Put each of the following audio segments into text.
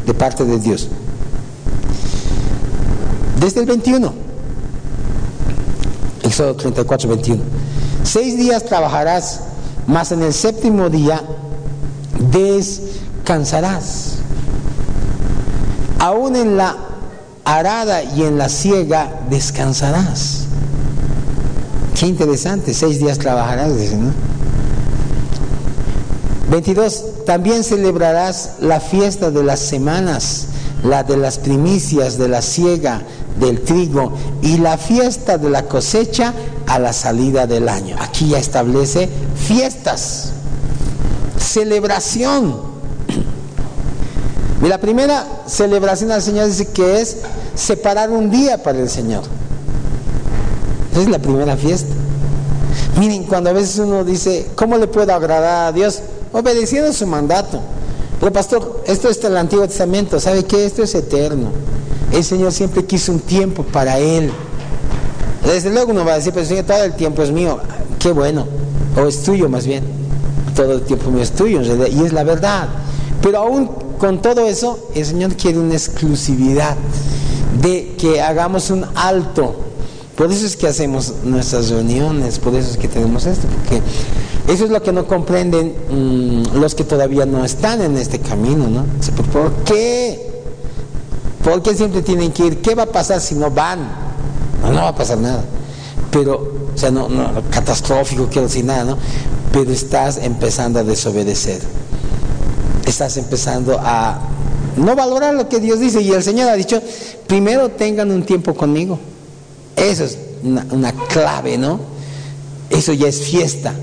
de parte de Dios. Desde el 21, Éxodo 34, 21. 6 días trabajarás, mas en el séptimo día descansarás. Aún en la arada y en la siega descansarás. Qué interesante, 6 días trabajarás, dice, ¿no? 22. También celebrarás la fiesta de las semanas, la de las primicias de la siega del trigo y la fiesta de la cosecha a la salida del año. Aquí ya establece fiestas, celebración. Y la primera celebración al Señor dice que es separar un día para el Señor. Esa es la primera fiesta. Miren, cuando a veces uno dice, ¿cómo le puedo agradar a Dios? Obedeciendo su mandato. Pero pastor, esto es del Antiguo Testamento, ¿sabe qué? Esto es eterno. El Señor siempre quiso un tiempo para Él. Desde luego uno va a decir, pero Señor, todo el tiempo es mío. Qué bueno, o es tuyo más bien. Todo el tiempo mío es tuyo en realidad, y es la verdad. Pero aún con todo eso, el Señor quiere una exclusividad, de que hagamos un alto. Por eso es que hacemos nuestras reuniones, por eso es que tenemos esto, porque eso es lo que no comprenden los que todavía no están en este camino, ¿no? ¿Por qué? ¿Por qué siempre tienen que ir? ¿Qué va a pasar si no van? No va a pasar nada. Pero, o sea, no catastrófico, quiero decir nada, ¿no? Pero estás empezando a desobedecer. Estás empezando a no valorar lo que Dios dice. Y el Señor ha dicho, primero tengan un tiempo conmigo. Eso es una clave, ¿no? Eso ya es fiesta.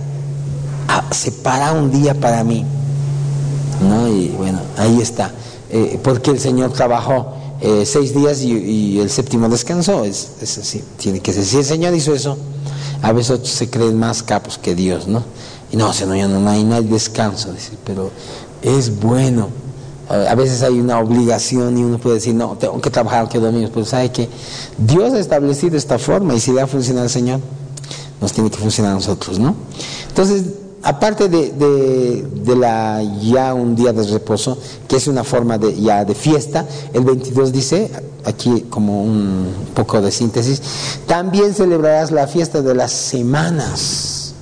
Separa un día para mí, ¿no? Y bueno, ahí está. Porque el Señor trabajó 6 días y el séptimo descansó. Es así, tiene que ser. Si el Señor hizo eso, a veces otros se creen más capos que Dios, ¿no? Y no, Señor, no hay descanso, dice, pero es bueno. A veces hay una obligación y uno puede decir, no, tengo que trabajar que domingo, pero sabe que Dios ha establecido esta forma, y si le ha funcionado al Señor, nos tiene que funcionar a nosotros, ¿no? Entonces, aparte de la ya un día de reposo, que es una forma de fiesta, el 22 dice, aquí como un poco de síntesis, también celebrarás la fiesta de las semanas,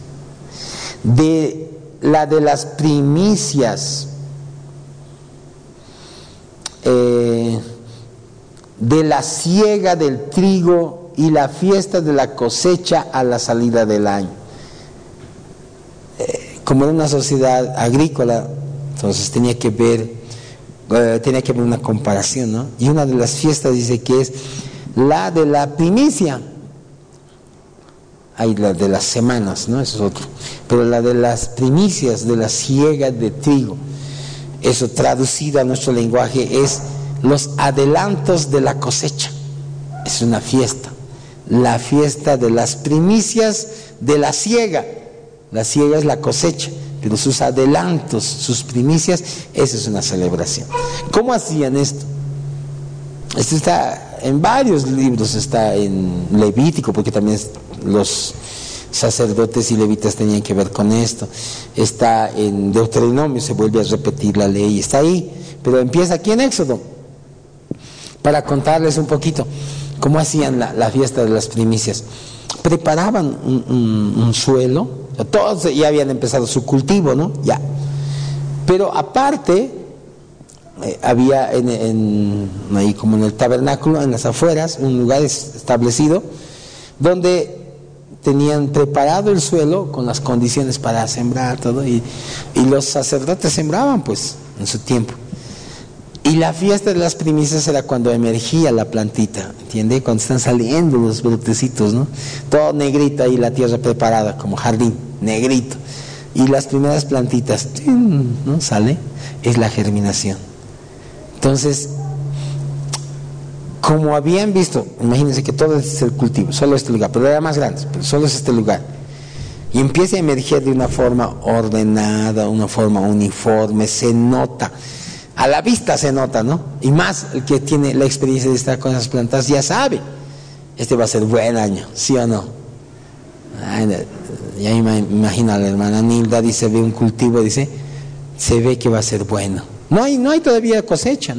de las primicias, de la siega del trigo y la fiesta de la cosecha a la salida del año. Como era una sociedad agrícola, entonces tenía que haber una comparación, ¿no? Y una de las fiestas dice que es la de la primicia. Hay la de las semanas, ¿no? Eso es otro. Pero la de las primicias, de la siega de trigo, eso traducido a nuestro lenguaje es los adelantos de la cosecha. Es una fiesta. La fiesta de las primicias de la siega. La siega es la cosecha, pero sus adelantos, sus primicias, esa es una celebración. ¿Cómo hacían esto? Esto está en varios libros, está en Levítico, porque también los sacerdotes y levitas tenían que ver con esto. Está en Deuteronomio, se vuelve a repetir la ley, está ahí, pero empieza aquí en Éxodo, para contarles un poquito cómo hacían la fiesta de las primicias. Preparaban un suelo, todos ya habían empezado su cultivo, ¿no? Ya. Pero aparte, había ahí como en el tabernáculo, en las afueras, un lugar establecido, donde tenían preparado el suelo con las condiciones para sembrar todo, y los sacerdotes sembraban pues en su tiempo. Y la fiesta de las primicias era cuando emergía la plantita, ¿entiende? Cuando están saliendo los brotecitos, ¿no? Todo negrito ahí, la tierra preparada como jardín, negrito. Y las primeras plantitas, ¿no? Sale, es la germinación. Entonces, como habían visto, imagínense que todo es el cultivo, solo este lugar, pero era más grande, pero solo es este lugar. Y empieza a emerger de una forma ordenada, una forma uniforme, se nota. A la vista se nota, ¿no? Y más el que tiene la experiencia de estar con esas plantas ya sabe, este va a ser buen año, ¿sí o no? Ya imagina a la hermana Nilda, dice, ve un cultivo, dice, se ve que va a ser bueno. No hay todavía cosecha, ¿no?